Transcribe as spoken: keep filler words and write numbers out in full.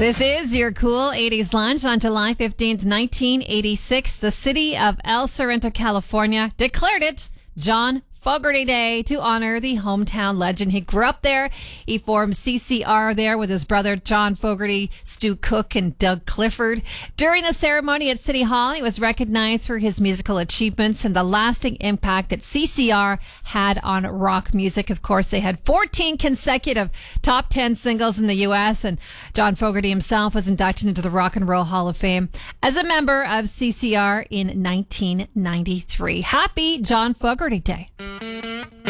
This is your cool eighties lunch on July fifteenth, nineteen eighty-six. The city of El Sorrento, California declared it John Fogerty Day to honor the hometown legend. He grew up there. He formed C C R there with his brother John Fogerty, Stu Cook, and Doug Clifford. During the ceremony at City Hall, he was recognized for his musical achievements and the lasting impact that C C R had on rock music. Of course, they had fourteen consecutive top ten singles in the U S, and John Fogerty himself was inducted into the Rock and Roll Hall of Fame as a member of C C R in nineteen ninety-three. Happy John Fogerty Day.